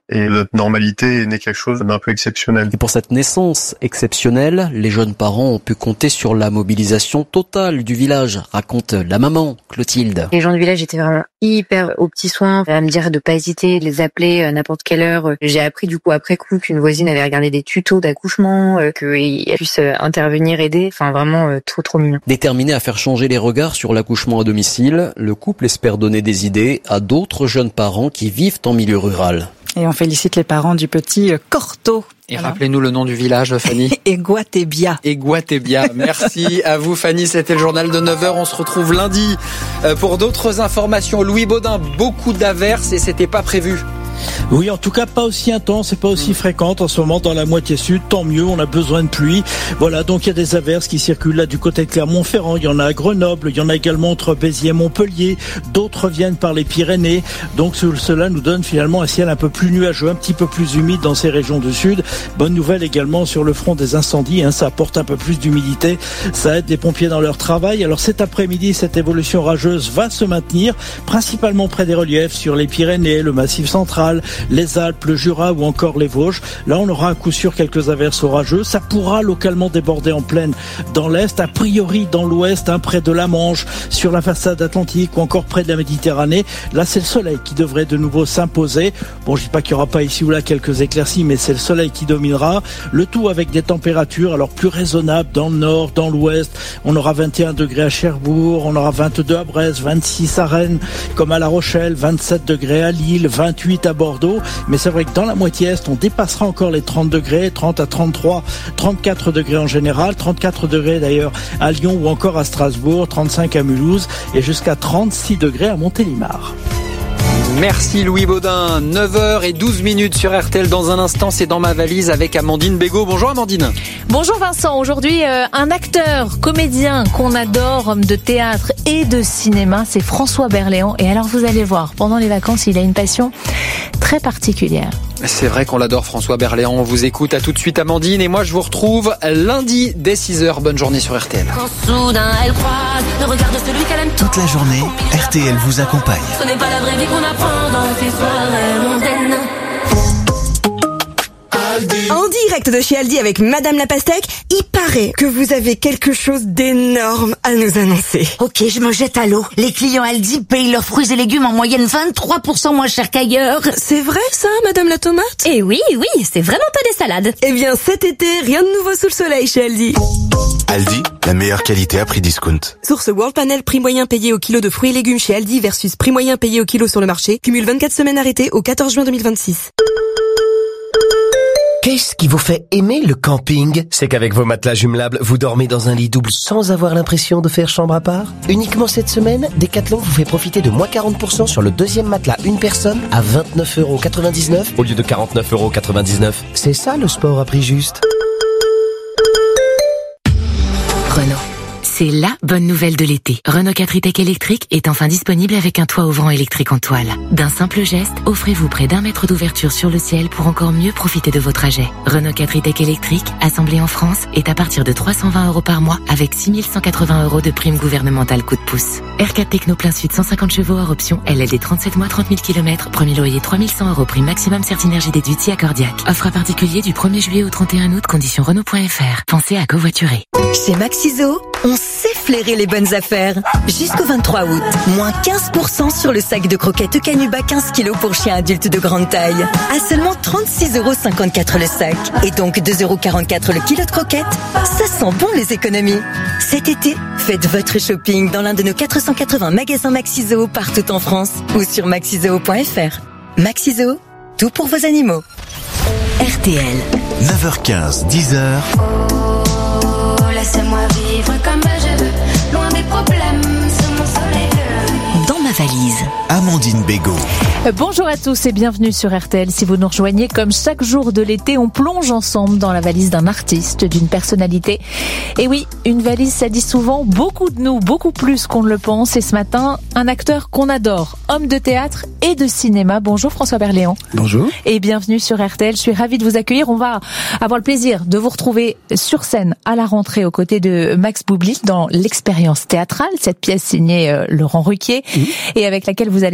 et notre normalité est née quelque chose d'un peu exceptionnel. Et pour cette naissance exceptionnelle, les jeunes parents ont pu compter sur la mobilisation totale du village, raconte la maman, Clotilde. Les gens du village étaient vraiment hyper aux petits soins, à me dire de pas hésiter, de les appeler à n'importe quelle heure. J'ai appris du coup après coup qu'une voisine avait regardé des tutos d'accouchement, qu'il puisse intervenir, aider. Enfin vraiment trop mignon. Déterminé à faire changer les regards sur l'accouchement à domicile, le couple espère donner des idées à d'autres jeunes parents qui vivent en milieu rural. Et on félicite les parents du petit Corto. Et voilà. Rappelez-nous le nom du village, Fanny. Eguatebia. Eguatebia. Merci à vous, Fanny. C'était le journal de 9h. On se retrouve lundi pour d'autres informations. Louis Baudin, beaucoup d'averses et c'était pas prévu. Oui, en tout cas pas aussi intense et pas aussi fréquente en ce moment dans la moitié sud. Tant mieux, on a besoin de pluie. Voilà, donc il y a des averses qui circulent là du côté de Clermont-Ferrand. Il y en a à Grenoble, il y en a également entre Béziers et Montpellier. D'autres viennent par les Pyrénées. Donc cela nous donne finalement un ciel un peu plus nuageux, un petit peu plus humide dans ces régions du sud. Bonne nouvelle également sur le front des incendies. Ça apporte un peu plus d'humidité. Ça aide les pompiers dans leur travail. Alors cet après-midi, cette évolution rageuse va se maintenir, principalement près des reliefs sur les Pyrénées, le Massif central, les Alpes, le Jura ou encore les Vosges. Là, on aura à coup sûr quelques averses orageuses. Ça pourra localement déborder en plaine dans l'Est, a priori dans l'Ouest, près de la Manche, sur la façade atlantique ou encore près de la Méditerranée. Là, c'est le soleil qui devrait de nouveau s'imposer. Bon, je dis pas qu'il y aura pas ici ou là quelques éclaircies, mais c'est le soleil qui dominera. Le tout avec des températures alors plus raisonnables dans le nord, dans l'Ouest. On aura 21 degrés à Cherbourg, on aura 22 à Brest, 26 à Rennes, comme à La Rochelle, 27 degrés à Lille, 28 à Bordeaux. Mais c'est vrai que dans la moitié est, on dépassera encore les 30 degrés, 30 à 33, 34 degrés en général, 34 degrés d'ailleurs à Lyon ou encore à Strasbourg, 35 à Mulhouse et jusqu'à 36 degrés à Montélimar. Merci Louis Baudin. 9h12 sur RTL. Dans un instant, c'est dans ma valise avec Amandine Bégaud. Bonjour Amandine. Bonjour Vincent. Aujourd'hui, un acteur, comédien qu'on adore, homme de théâtre et de cinéma, c'est François Berléand. Et alors vous allez voir, pendant les vacances, il a une passion très particulière. C'est vrai qu'on l'adore, François Berléand. On vous écoute. À tout de suite Amandine. Et moi, je vous retrouve lundi dès 6h. Bonne journée sur RTL. Quand soudain elle croise le regard de celui qu'elle aime. Toute la journée, RTL vous accompagne. Ce n'est pas la vraie vie qu'on apprend dans ces soirées mondaines. En direct de chez Aldi avec Madame la Pastèque, il paraît que vous avez quelque chose d'énorme à nous annoncer. Ok, je me jette à l'eau. Les clients Aldi payent leurs fruits et légumes en moyenne 23% moins cher qu'ailleurs. C'est vrai ça, Madame la Tomate? Eh oui, c'est vraiment pas des salades. Eh bien cet été, rien de nouveau sous le soleil chez Aldi. Aldi, la meilleure qualité à prix discount. Source World Panel, prix moyen payé au kilo de fruits et légumes chez Aldi versus prix moyen payé au kilo sur le marché. Cumule 24 semaines arrêtées au 14 juin 2026. Qu'est-ce qui vous fait aimer le camping? C'est qu'avec vos matelas jumelables, vous dormez dans un lit double sans avoir l'impression de faire chambre à part. Uniquement cette semaine, Decathlon vous fait profiter de moins 40% sur le deuxième matelas une personne à 29,99€ au lieu de 49,99€. C'est ça le sport à prix juste. Renault. C'est la bonne nouvelle de l'été. Renault 4 e-Tech électrique est enfin disponible avec un toit ouvrant électrique en toile. D'un simple geste, offrez-vous près d'1 mètre d'ouverture sur le ciel pour encore mieux profiter de vos trajets. Renault 4 e-Tech électrique, assemblé en France, est à partir de 320€ par mois avec 6180€ de prime gouvernementale coup de pouce. R4 Techno plein sud 150 chevaux hors option, LLD 37 mois 30 000 km, premier loyer 3100€, prime maximum Certinergie déduit Accordiac. Offre à particulier du 1er juillet au 31 août, conditions Renault.fr. Pensez à covoiturer. Chez Maxiso, on sait flairer les bonnes affaires. Jusqu'au 23 août, moins 15% sur le sac de croquettes Canuba 15 kg pour chiens adultes de grande taille. À seulement 36,54€ le sac. Et donc 2,44€ le kilo de croquettes. Ça sent bon les économies. Cet été, faites votre shopping dans l'un de nos 480 magasins Maxiso partout en France ou sur maxizoo.fr. Maxiso, tout pour vos animaux. RTL. 9h15, 10h. Laisse-moi vivre comme je veux, loin des problèmes, sur mon soleil. Dans ma valise, Amandine Bégaud. Bonjour à tous et bienvenue sur RTL. Si vous nous rejoignez, comme chaque jour de l'été, on plonge ensemble dans la valise d'un artiste, d'une personnalité. Et oui, une valise, ça dit souvent beaucoup de nous, beaucoup plus qu'on ne le pense. Et ce matin, un acteur qu'on adore, homme de théâtre et de cinéma. Bonjour François Berléand. Bonjour. Et bienvenue sur RTL. Je suis ravie de vous accueillir. On va avoir le plaisir de vous retrouver sur scène à la rentrée aux côtés de Max Boublil dans L'Expérience théâtrale, cette pièce signée Laurent Ruquier et avec laquelle vous allez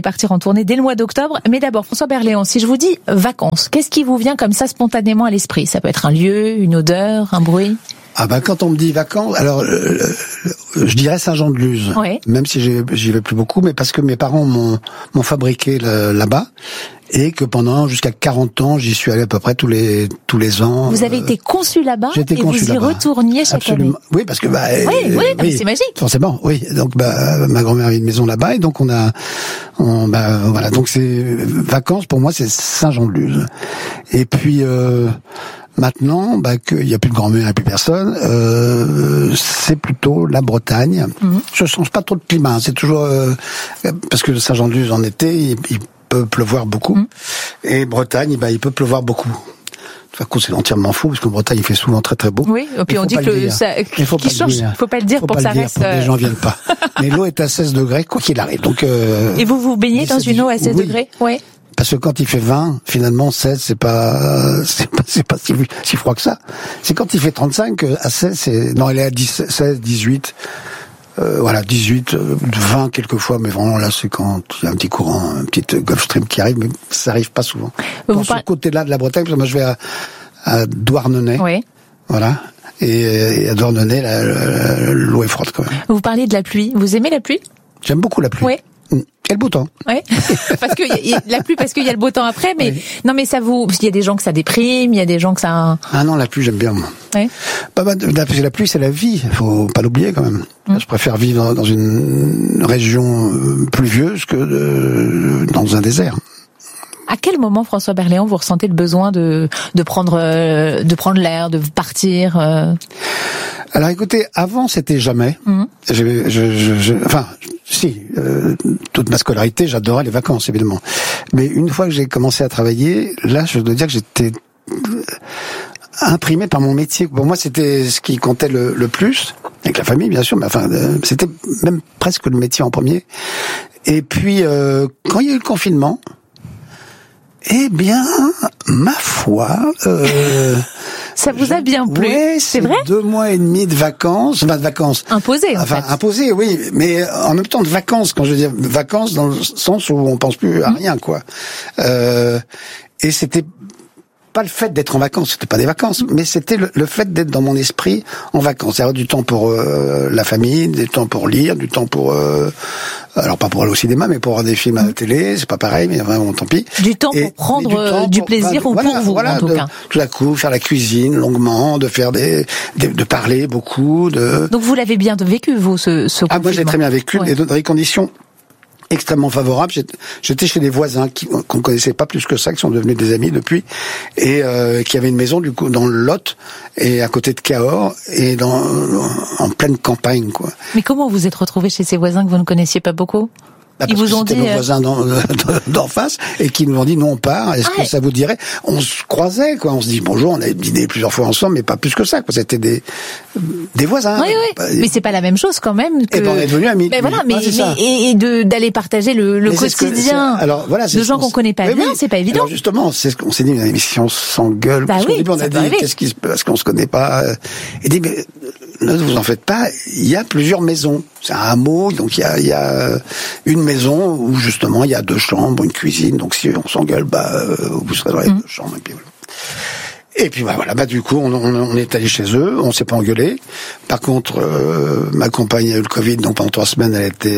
partir en tournée dès le mois d'octobre. Mais d'abord, François Berléand, si je vous dis vacances, qu'est-ce qui vous vient comme ça spontanément à l'esprit? Ça peut être un lieu, une odeur, un bruit? Ah ben quand on me dit vacances, alors je dirais Saint-Jean-de-Luz, ouais. Même si j'y vais plus beaucoup, mais parce que mes parents m'ont fabriqué là-bas et que pendant jusqu'à 40 ans, j'y suis allé à peu près tous les ans. Vous avez été conçu là-bas et vous y retourniez chaque année. Oui, parce que oui, c'est magique. Forcément, oui. Donc ma grand-mère avait une maison là-bas et donc voilà. Donc c'est vacances pour moi, c'est Saint-Jean-de-Luz. Et puis maintenant, qu'il n'y a plus de grand-mère, il n'y a plus personne, c'est plutôt la Bretagne. Je change pas trop de climat, c'est toujours parce que Saint-Jean-de-Luz en été, il peut pleuvoir beaucoup, et Bretagne, il peut pleuvoir beaucoup. Enfin, c'est entièrement faux, parce qu'en Bretagne, il fait souvent très très beau. Oui, et puis on dit que ça qui change, faut pas le dire pour que ça reste. Pour que les gens viennent pas. Mais l'eau est à 16 degrés, quoi qu'il arrive. Donc. Et vous baignez dans une eau à 16 degrés, ouais. Parce que quand il fait 20, finalement 16 c'est pas si froid que ça. C'est quand il fait 35 à 16 elle est à 16, 18. 18, 20 quelquefois, mais vraiment là c'est quand il y a un petit courant, un petit Gulf Stream qui arrive, mais ça arrive pas souvent. Dans ce côté-là de la Bretagne, parce que moi je vais à Douarnenez. Oui. Voilà. Et à Douarnenez, l'eau est froide quand même. Vous parlez de la pluie. Vous aimez la pluie? J'aime beaucoup la pluie. Oui. Et le beau temps. Ouais. Parce que la pluie, parce qu'il y a le beau temps après, mais non, mais ça parce qu'il y a des gens que ça déprime, il y a des gens que ça. Ah non, la pluie j'aime bien moi. Ouais. La pluie c'est la vie, faut pas l'oublier quand même. Je préfère vivre dans une région pluvieuse que dans un désert. À quel moment, François Berléand, vous ressentez le besoin de prendre l'air, de partir Alors écoutez, avant c'était jamais. Toute ma scolarité, j'adorais les vacances évidemment. Mais une fois que j'ai commencé à travailler, là, je dois dire que j'étais imprimé par mon métier. Pour moi, c'était ce qui comptait le plus, avec la famille bien sûr, mais enfin, c'était même presque le métier en premier. Et puis, quand il y a eu le confinement, eh bien, ma foi, ça vous a bien plu? Oui, c'est vrai. 2 mois et demi de vacances, imposées. Imposées, oui, mais en même temps de vacances. Quand je veux dire vacances, dans le sens où on pense plus à rien, quoi. Et c'était pas le fait d'être en vacances, c'était pas des vacances, mais c'était le fait d'être dans mon esprit en vacances. C'est-à-dire du temps pour la famille, du temps pour lire, du temps pour alors pas pour aller au cinéma, mais pour voir des films à la télé, c'est pas pareil, mais vraiment tant pis. Du temps pour prendre du plaisir ou pour vous, en tout cas. Tout à coup, faire la cuisine longuement, de faire de parler beaucoup, Donc vous l'avez bien vécu, vous, ce confinement? Moi, j'ai très bien vécu, et dans des conditions extrêmement favorable. J'étais chez des voisins qu'on connaissait pas plus que ça, qui sont devenus des amis depuis, et qui avaient une maison du coup dans le Lot et à côté de Cahors et en pleine campagne, quoi. Mais comment vous êtes retrouvé chez ces voisins que vous ne connaissiez pas beaucoup? Ils vous ont dit nos voisins d'en face et qui nous ont dit non, on part. Est-ce que ça vous dirait? On se croisait, quoi. On se dit bonjour. On a dîné plusieurs fois ensemble, mais pas plus que ça, quoi. C'était des voisins. Oui. Mais c'est pas la même chose quand même. Que... Et on est devenus amis. Mais voilà, et d'aller partager le quotidien de gens qu'on connaît pas bien, c'est pas évident. Alors justement, c'est ce qu'on s'est dit. Mais si on s'engueule, parce qu'au début on a dit qu'est-ce qui se passe, parce qu'on se connaît pas. Et dit mais ne vous en faites pas. Il y a plusieurs maisons. C'est un hameau, donc il y a une maison où justement il y a 2 chambres, une cuisine. Donc si on s'engueule, vous serez dans les 2 chambres. Et puis voilà, du coup on est allé chez eux, on s'est pas engueulé. Par contre, ma compagne a eu le Covid, donc pendant 3 semaines elle était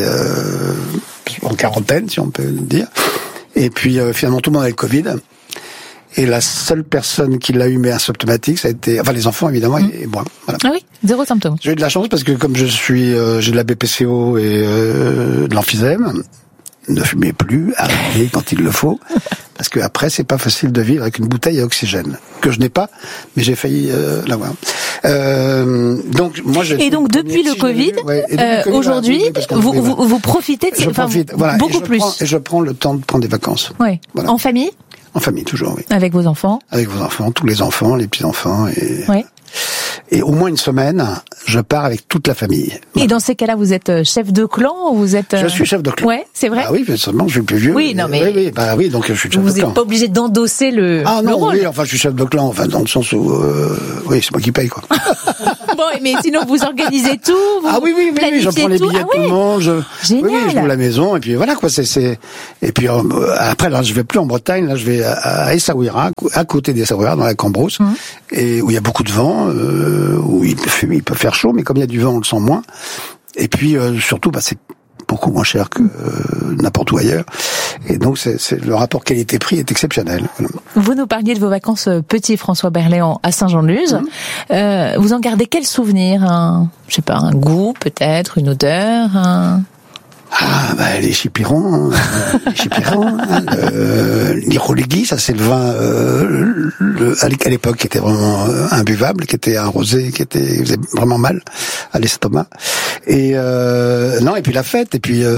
en quarantaine, si on peut le dire. Et puis finalement tout le monde a eu le Covid. Et la seule personne qui l'a eu mais asymptomatique, ça a été, enfin les enfants évidemment et moi. Voilà. Ah oui, 0 symptômes. J'ai eu de la chance parce que comme j'ai de la BPCO et de l'emphysème, ne fumez plus, arrêtez quand il le faut, parce que après c'est pas facile de vivre avec une bouteille à oxygène que je n'ai pas, mais j'ai failli l'avoir. Donc moi et donc depuis le Covid, aujourd'hui, vous profitez de beaucoup plus. Et je prends le temps de prendre des vacances. Oui. Voilà. En famille? En famille, toujours, oui. Avec vos enfants? Avec vos enfants, tous les enfants, les petits-enfants, et au moins une semaine, je pars avec toute la famille. Et dans ces cas-là, vous êtes chef de clan ou vous êtes... Je suis chef de clan. Ouais, c'est vrai. Ah oui, seulement je suis plus vieux. Oui, non mais... Oui, donc je suis chef de clan. Vous n'êtes pas obligé d'endosser le rôle. Oui, enfin je suis chef de clan, enfin dans le sens où... oui, c'est moi qui paye, quoi. Bon, mais sinon vous organisez tout, vous oui, je prends les billets de tout le monde, Génial. Oui, je loue la maison, et puis voilà, quoi, et puis après, là, je vais plus en Bretagne, là, je vais à Essaouira, à côté d'Essaouira, dans la Cambrousse, et où il y a beaucoup de vent, où il peut faire chaud, mais comme il y a du vent, on le sent moins. Et puis, surtout, c'est beaucoup moins cher que n'importe où ailleurs. Et donc, le rapport qualité-prix est exceptionnel. Vous nous parliez de vos vacances petit François Berléand à Saint-Jean-de-Luz. Vous en gardez quel souvenir? Je sais pas, un goût peut-être, une odeur, les chipirons, l'Iroligui, ça c'est le vin à l'époque qui était vraiment imbuvable, qui était arrosé, qui faisait vraiment mal à l'estomac. Et et puis la fête, et puis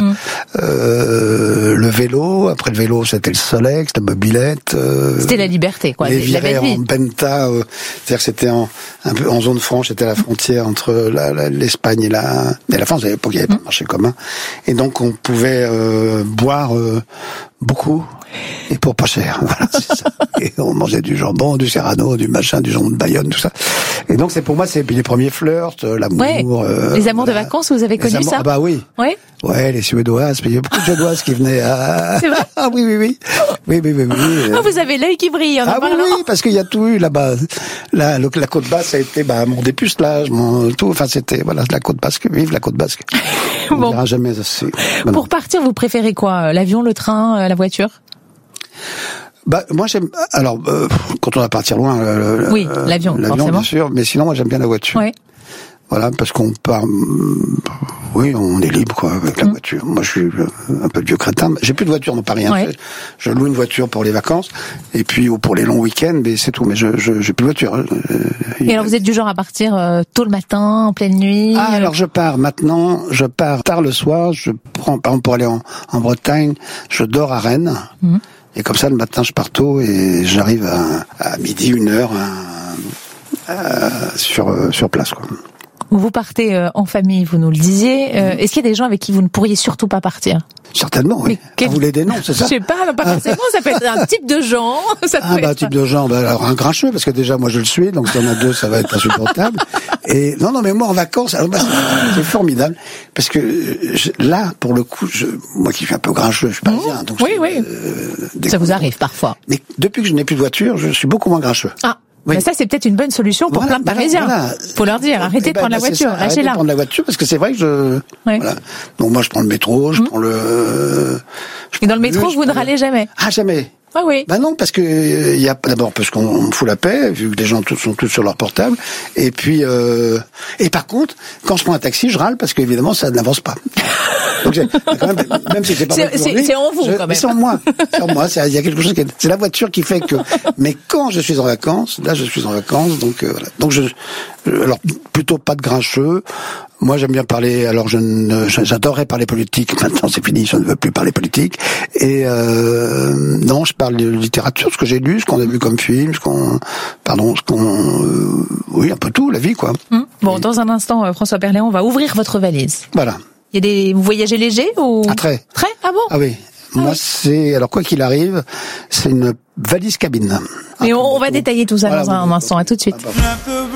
le vélo. Après le vélo, c'était le Solex, la mobilette. C'était la liberté, quoi. Les virées en Benta, c'est-à-dire que c'était un peu en zone franche, c'était la frontière entre l'Espagne et la France. À l'époque, il n'y avait pas de marché commun. Et donc, on pouvait boire beaucoup et pour pas cher. Voilà, c'est ça. Et on mangeait du jambon, du serrano, du machin, du jambon de Bayonne, tout ça. Et donc, pour moi, c'est les premiers flirts, l'amour. Les amours de vacances, vous avez connu ça? Bah oui. Ouais. Ouais, les Suédoises. Il y a beaucoup de Suédoises qui venaient à... C'est vrai? Ah oui. Oh, vous avez l'œil qui brille en parlant. Oui, parce qu'il y a tout eu là-bas. La côte basque, ça a été mon dépucelage, tout. Enfin, c'était la côte basque. Vive la côte basque. On ne dira jamais assez. Pour partir, vous préférez quoi? L'avion, le train, la voiture? Moi j'aime. Alors, quand on va partir loin, l'avion, bien sûr. Mais sinon, moi j'aime bien la voiture. Ouais. Voilà, parce qu'on part. Oui, on est libre, quoi, avec la voiture. Moi, je suis un peu vieux crétin. J'ai plus de voiture dans Paris. Je loue une voiture pour les vacances, et puis ou pour les longs week-ends, mais c'est tout. Mais j'ai plus de voiture. Et alors, vous êtes du genre à partir tôt le matin, en pleine nuit? Alors je pars tard le soir. Je prends, par exemple, pour aller en Bretagne, je dors à Rennes. Et comme ça, le matin, je pars tôt et j'arrive à midi, 1h sur place, quoi. Vous partez en famille, vous nous le disiez. Est-ce qu'il y a des gens avec qui vous ne pourriez surtout pas partir? Certainement, oui. Vous voulez des noms, c'est ça? Je sais pas, pas forcément, ça peut être un type de genre. Type de genre, alors un grincheux, parce que déjà, moi, je le suis, donc s'il y en a deux, ça va être insupportable. Et non, mais moi, en vacances, c'est formidable, parce que là, pour le coup, moi qui suis un peu grincheux, je suis parisien, donc... Oui. Ça vous arrive parfois. Mais depuis que je n'ai plus de voiture, je suis beaucoup moins grincheux. Oui. Mais ça, c'est peut-être une bonne solution pour plein de Parisiens. Faut leur dire, arrêtez de prendre la voiture, lâchez-la. Arrêtez de prendre la voiture, parce que c'est vrai que voilà. Donc moi, je prends le métro, je prends Et dans le métro, vous ne râlez jamais? Ah, jamais. Ah oui. Non, parce que d'abord parce qu'on me fout la paix, vu que les gens sont tous sur leur portable. Et puis et par contre, quand je prends un taxi, je râle parce qu'évidemment ça n'avance pas. Donc quand même si c'est pas c'est en vous quand même. C'est en moi. Il y a quelque chose c'est la voiture qui fait que. Mais quand je suis en vacances, là je suis en vacances, donc voilà. Donc alors plutôt pas de grincheux. Moi, j'aime bien parler. Alors, j'adorerais parler politique. Maintenant, c'est fini. Je ne veux plus parler politique. Et non, je parle de littérature, ce que j'ai lu, ce qu'on a vu comme film, oui, un peu tout, la vie, quoi. Bon, dans un instant, François Berléand, on va ouvrir votre valise. Voilà. Vous voyagez léger ou? Très. Très? Ah bon? Ah oui. Moi, alors quoi qu'il arrive, c'est une valise cabine. Mais on va détailler tout ça dans un instant. À tout de suite.